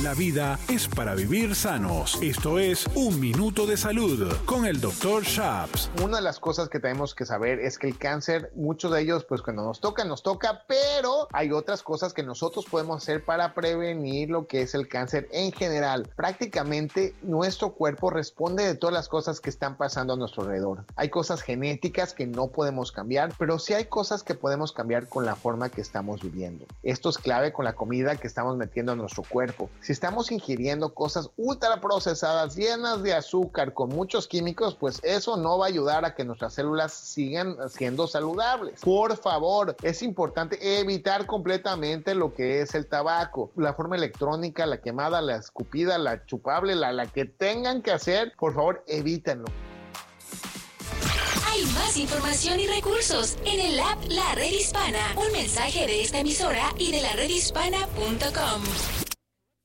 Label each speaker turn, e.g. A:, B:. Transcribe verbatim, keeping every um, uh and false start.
A: La vida es para vivir sanos. Esto es Un Minuto de Salud con el doctor Shaps.
B: Una de las cosas que tenemos que saber es que el cáncer, muchos de ellos, pues cuando nos toca, nos toca, pero hay otras cosas que nosotros podemos hacer para prevenir lo que es el cáncer en general. Prácticamente nuestro cuerpo responde de todas las cosas que están pasando a nuestro alrededor. Hay cosas genéticas que no podemos cambiar, pero sí hay cosas que podemos cambiar con la forma que estamos viviendo. Esto es clave con la comida que estamos metiendo a nuestro cuerpo. Si estamos ingiriendo cosas ultra procesadas, llenas de azúcar, con muchos químicos, pues eso no va a ayudar a que nuestras células sigan siendo saludables. Por favor, es importante evitar completamente lo que es el tabaco, la forma electrónica, la quemada, la escupida, la chupable, la, la que tengan que hacer, por favor, evítenlo.
C: Hay más información y recursos en el app La Red Hispana. Un mensaje de esta emisora y de la red hispana punto com.